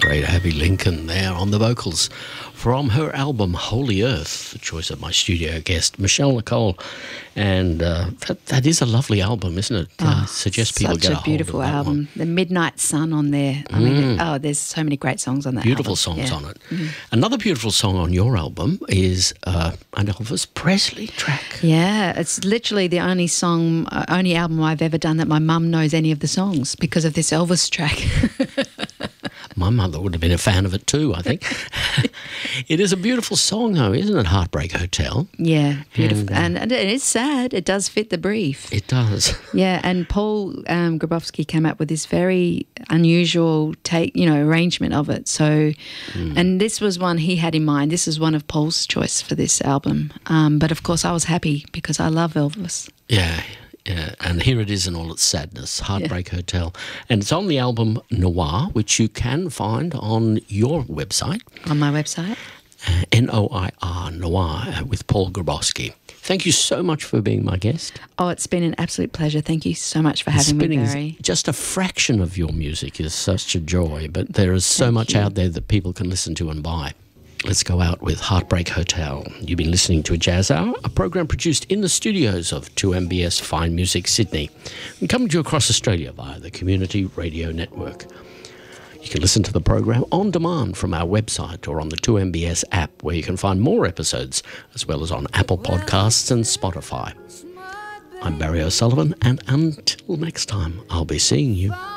Great Abby Lincoln there on the vocals from her album Holy Earth, the choice of my studio guest, Michelle Nicole. And that is a lovely album, isn't it? Suggest people get a hold of that. Such a beautiful album. One. The Midnight Sun on there. I mean, there's so many great songs on that Beautiful album. songs on it. Another beautiful song on your album is an Elvis Presley track. Yeah, it's literally the only album I've ever done that my mum knows any of the songs because of this Elvis track. My mother would have been a fan of it too, I think. It is a beautiful song, though, isn't it? Heartbreak Hotel. Yeah, beautiful. And it is sad. It does fit the brief. It does. Yeah, and Paul Grabowski came up with this very unusual arrangement of it. So, and this was one he had in mind. This is one of Paul's choice for this album. But of course, I was happy because I love Elvis. Yeah. Yeah, and here it is in all its sadness, Heartbreak Hotel. And it's on the album Noir, which you can find on your website. On my website. Noir, Noir, with Paul Grabowski. Thank you so much for being my guest. Oh, it's been an absolute pleasure. Thank you so much for having me, Barry. Just a fraction of your music is such a joy, but there is so much out there that people can listen to and buy. Let's go out with Heartbreak Hotel. You've been listening to A Jazz Hour, a program produced in the studios of 2MBS Fine Music Sydney and coming to you across Australia via the Community Radio Network. You can listen to the program on demand from our website or on the 2MBS app, where you can find more episodes, as well as on Apple Podcasts and Spotify. I'm Barry O'Sullivan, and until next time, I'll be seeing you